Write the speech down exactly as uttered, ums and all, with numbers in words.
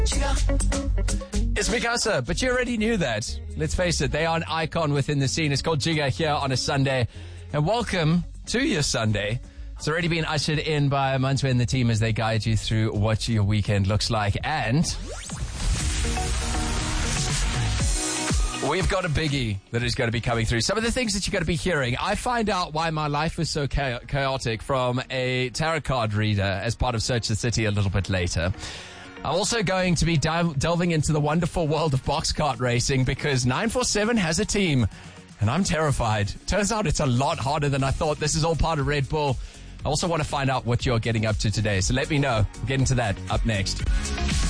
It's Mikasa, but you already knew that. Let's face it, they are an icon within the scene. It's called Jigga here on a Sunday. And welcome to your Sunday. It's already been ushered in by Manswe and the team as they guide you through what your weekend looks like. And we've got a biggie that is going to be coming through. Some of the things that you're going to be hearing. I find out why my life was so chaotic from a tarot card reader as part of Search the City a little bit later. I'm also going to be del- delving into the wonderful world of box kart racing because nine four seven has a team, and I'm terrified. Turns out it's a lot harder than I thought. This is all part of Red Bull. I also want to find out what you're getting up to today, so let me know. We'll get into that up next.